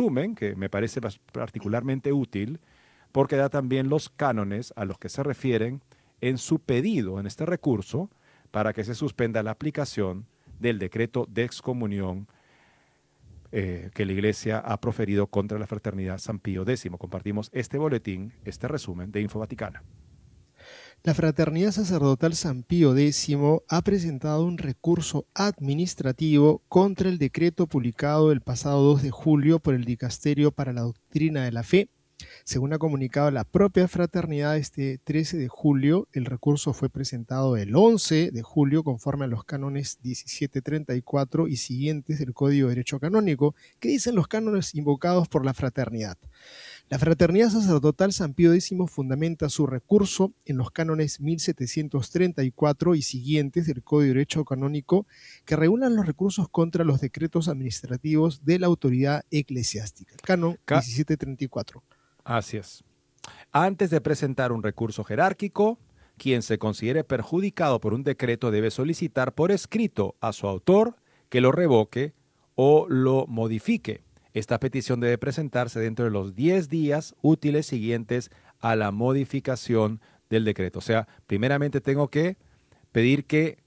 resumen que me parece particularmente útil porque da también los cánones a los que se refieren en su pedido en este recurso para que se suspenda la aplicación del decreto de excomunión que la Iglesia ha proferido contra la Fraternidad San Pío X. Compartimos este boletín, este resumen de Info Vaticana. La Fraternidad Sacerdotal San Pío X ha presentado un recurso administrativo contra el decreto publicado el pasado 2 de julio por el Dicasterio para la Doctrina de la Fe. Según ha comunicado la propia fraternidad este 13 de julio, el recurso fue presentado el 11 de julio conforme a los cánones 1734 y siguientes del Código de Derecho Canónico, que dicen los cánones invocados por la fraternidad. La Fraternidad Sacerdotal San Pío X fundamenta su recurso en los cánones 1734 y siguientes del Código de Derecho Canónico, que regulan los recursos contra los decretos administrativos de la autoridad eclesiástica. Canon 1734. Así es. Antes de presentar un recurso jerárquico, quien se considere perjudicado por un decreto debe solicitar por escrito a su autor que lo revoque o lo modifique. Esta petición debe presentarse dentro de los 10 días útiles siguientes a la modificación del decreto. O sea, primeramente tengo que pedir que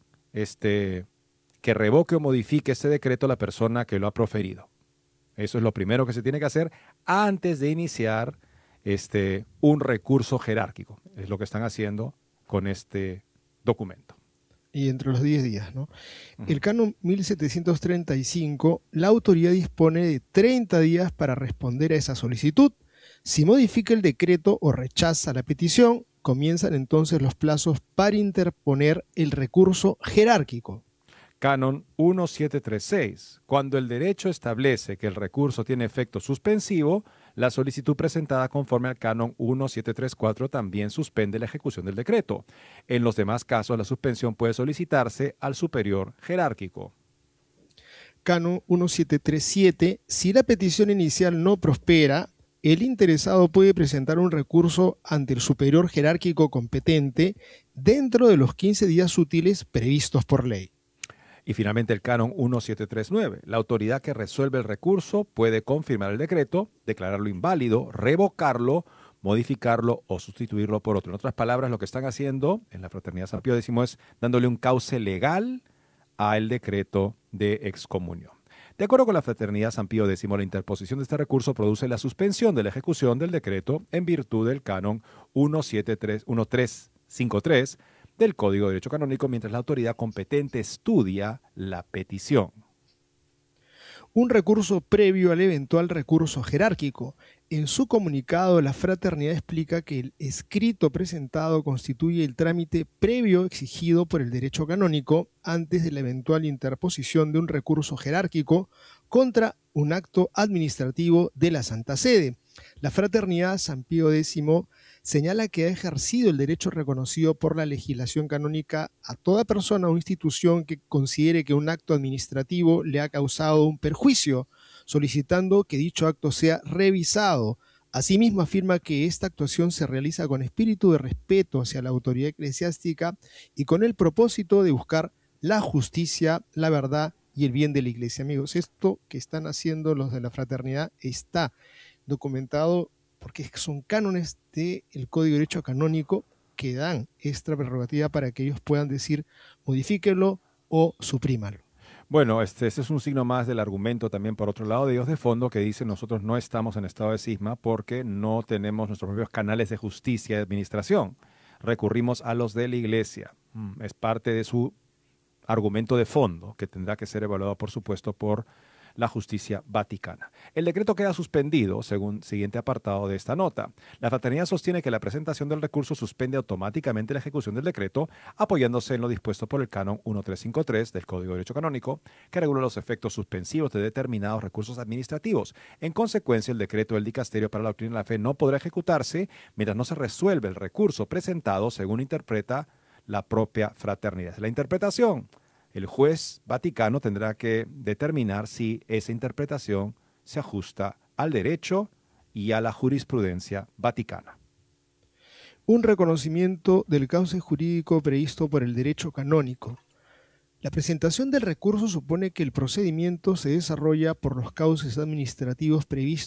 revoque o modifique este decreto la persona que lo ha proferido. Eso es lo primero que se tiene que hacer antes de iniciar un recurso jerárquico. Es lo que están haciendo con este documento. Y entre los 10 días, ¿no? El canon 1735, la autoridad dispone de 30 días para responder a esa solicitud. Si modifica el decreto o rechaza la petición, comienzan entonces los plazos para interponer el recurso jerárquico. Canon 1736. Cuando el derecho establece que el recurso tiene efecto suspensivo, la solicitud presentada conforme al Canon 1734 también suspende la ejecución del decreto. En los demás casos, la suspensión puede solicitarse al superior jerárquico. Canon 1737. Si la petición inicial no prospera, el interesado puede presentar un recurso ante el superior jerárquico competente dentro de los 15 días útiles previstos por ley. Y finalmente el Canon 1739. La autoridad que resuelve el recurso puede confirmar el decreto, declararlo inválido, revocarlo, modificarlo o sustituirlo por otro. En otras palabras, lo que están haciendo en la Fraternidad San Pío X es dándole un cauce legal al decreto de excomunión. De acuerdo con la Fraternidad San Pío X, la interposición de este recurso produce la suspensión de la ejecución del decreto en virtud del Canon 1353 del Código de Derecho Canónico, mientras la autoridad competente estudia la petición. Un recurso previo al eventual recurso jerárquico. En su comunicado, la fraternidad explica que el escrito presentado constituye el trámite previo exigido por el derecho canónico antes de la eventual interposición de un recurso jerárquico contra un acto administrativo de la Santa Sede. La Fraternidad San Pío X señala que ha ejercido el derecho reconocido por la legislación canónica a toda persona o institución que considere que un acto administrativo le ha causado un perjuicio, solicitando que dicho acto sea revisado. Asimismo, afirma que esta actuación se realiza con espíritu de respeto hacia la autoridad eclesiástica y con el propósito de buscar la justicia, la verdad y el bien de la Iglesia. Amigos, esto que están haciendo los de la fraternidad está documentado porque son cánones del Código de Derecho Canónico que dan esta prerrogativa para que ellos puedan decir modifíquelo o suprímalo. Bueno, este es un signo más del argumento también, por otro lado, de Dios de fondo, que dice nosotros no estamos en estado de cisma porque no tenemos nuestros propios canales de justicia y administración. Recurrimos a los de la Iglesia. Es parte de su argumento de fondo, que tendrá que ser evaluado, por supuesto, por la justicia vaticana. El decreto queda suspendido, según siguiente apartado de esta nota. La fraternidad sostiene que la presentación del recurso suspende automáticamente la ejecución del decreto, apoyándose en lo dispuesto por el Canon 1353 del Código de Derecho Canónico, que regula los efectos suspensivos de determinados recursos administrativos. En consecuencia, el decreto del Dicasterio para la Doctrina de la Fe no podrá ejecutarse mientras no se resuelve el recurso presentado, según interpreta la propia fraternidad. La interpretación. El juez vaticano tendrá que determinar si esa interpretación se ajusta al derecho y a la jurisprudencia vaticana. Un reconocimiento del cauce jurídico previsto por el derecho canónico. La presentación del recurso supone que el procedimiento se desarrolla por los cauces administrativos previstos